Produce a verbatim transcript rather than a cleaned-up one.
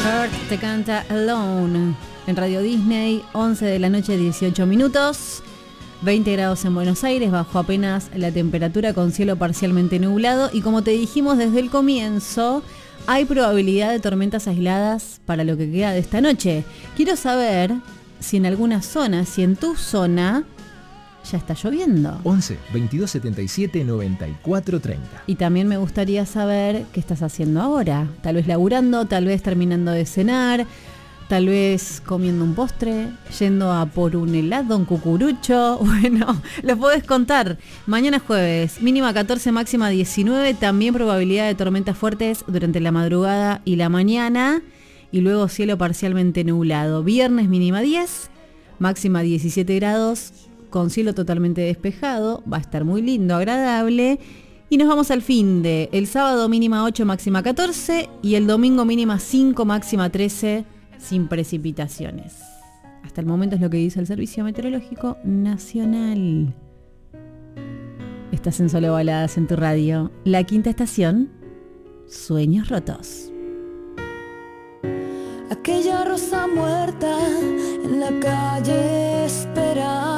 Heart te canta Alone en Radio Disney, once de la noche, dieciocho minutos, veinte grados en Buenos Aires, bajo apenas la temperatura con cielo parcialmente nublado y como te dijimos desde el comienzo, hay probabilidad de tormentas aisladas para lo que queda de esta noche. Quiero saber si en alguna zona, si en tu zona ya está lloviendo. once, veintidós, setenta y siete, noventa y cuatro, treinta. Y también me gustaría saber qué estás haciendo ahora. Tal vez laburando, tal vez terminando de cenar, tal vez comiendo un postre, yendo a por un helado, un cucurucho. Bueno, lo podés contar. Mañana jueves, mínima catorce, máxima diecinueve. También probabilidad de tormentas fuertes durante la madrugada y la mañana. Y luego cielo parcialmente nublado. Viernes mínima diez, máxima diecisiete grados. Con cielo totalmente despejado, va a estar muy lindo, agradable. Y nos vamos al fin de el sábado mínima ocho, máxima catorce y el domingo mínima cinco, máxima trece, sin precipitaciones. Hasta el momento es lo que dice el Servicio Meteorológico Nacional. Estás en Solo Baladas en tu radio. La quinta estación, Sueños Rotos. Aquella rosa muerta en la calle espera